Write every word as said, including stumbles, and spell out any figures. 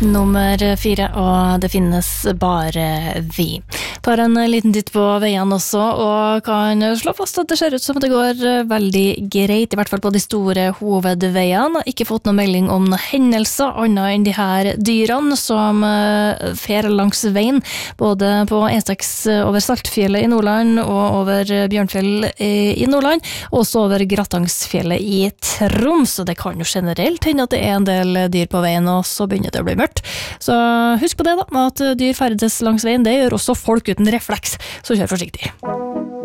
Nummer fire, og det finnes bare vi. Tar en liten titt på veien også, og kan slå fast at det ser ut som det går veldig greit, i hvert fall på de store hovedveiene. Ikke fått noen melding om noen hendelser, annet enn de her dyrene som fer langs veien, både på E seks over Saltfjellet i Nordland, og over Bjørnfjell i Nordland, og også over Grattangsfjellet i Troms. Så det kan jo generelt hende at det er en del dyr på veien, og så begynner det å bli mørkt. Så husk på det da, at dyr ferdes langs veien, det gjør også folk uten refleks, så kjør forsiktig.